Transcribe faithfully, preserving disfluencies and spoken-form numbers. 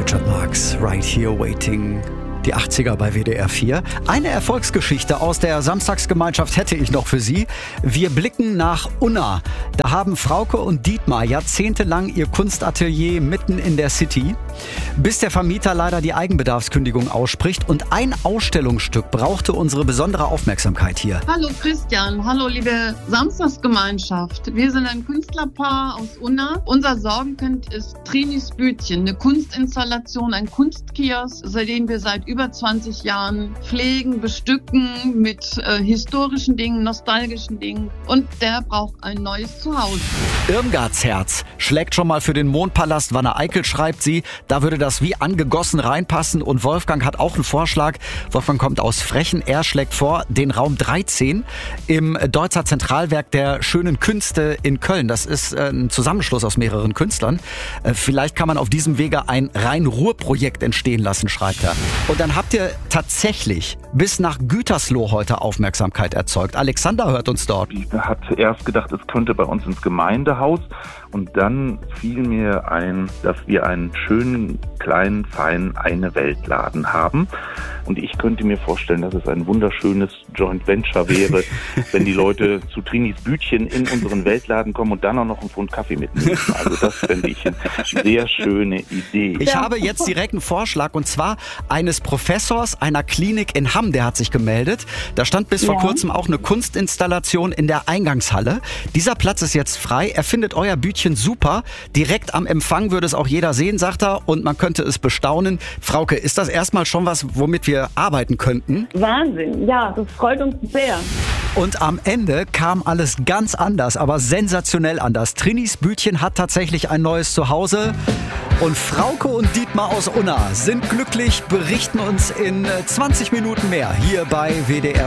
Richard Marx, Right Here Waiting. Die achtziger bei W D R vier. Eine Erfolgsgeschichte aus der Samstagsgemeinschaft hätte ich noch für Sie. Wir blicken nach Unna. Da haben Frauke und Dietmar jahrzehntelang ihr Kunstatelier mitten in der City, bis der Vermieter leider die Eigenbedarfskündigung ausspricht. Und ein Ausstellungsstück brauchte unsere besondere Aufmerksamkeit hier. Hallo Christian, hallo liebe Samstagsgemeinschaft. Wir sind ein Künstlerpaar aus Unna. Unser Sorgenkind ist Trinis Bütchen, eine Kunstinstallation, ein Kunstkiosk, seitdem wir seit über zwanzig Jahren pflegen, bestücken mit äh, historischen Dingen, nostalgischen Dingen. Und der braucht ein neues Zuhause. Irmgards Herz schlägt schon mal für den Mondpalast. Wanne Eickel schreibt sie, da würde das wie angegossen reinpassen. Und Wolfgang hat auch einen Vorschlag. Wolfgang kommt aus Frechen. Er schlägt vor, den Raum dreizehn im Deutzer Zentralwerk der schönen Künste in Köln. Das ist äh, ein Zusammenschluss aus mehreren Künstlern. Äh, vielleicht kann man auf diesem Wege ein Rhein-Ruhr-Projekt entstehen lassen, schreibt er. Und dann habt ihr tatsächlich bis nach Gütersloh heute Aufmerksamkeit erzeugt. Alexander hört uns dort. Ich hatte erst gedacht, es könnte bei uns ins Gemeindehaus. Und dann fiel mir ein, dass wir einen schönen, kleinen, feinen Eine-Welt-Laden haben. Und ich könnte mir vorstellen, dass es ein wunderschönes Joint Venture wäre, wenn die Leute zu Trinis Bütchen in unseren Weltladen kommen und dann auch noch einen Pfund Kaffee mitnehmen. Also das fände ich eine sehr schöne Idee. Ich habe jetzt direkt einen Vorschlag, und zwar eines Professors einer Klinik in Hamm, der hat sich gemeldet. Da stand bis vor ja. kurzem auch eine Kunstinstallation in der Eingangshalle. Dieser Platz ist jetzt frei. Er findet euer Bütchen super. Direkt am Empfang würde es auch jeder sehen, sagt er, und man könnte es bestaunen. Frauke, ist das erstmal schon was, womit wir arbeiten könnten? Wahnsinn, ja, das freut uns sehr. Und am Ende kam alles ganz anders, aber sensationell anders. Trinis Bütchen hat tatsächlich ein neues Zuhause. Und Frauke und Dietmar aus Unna sind glücklich, berichten uns in zwanzig Minuten mehr hier bei W D R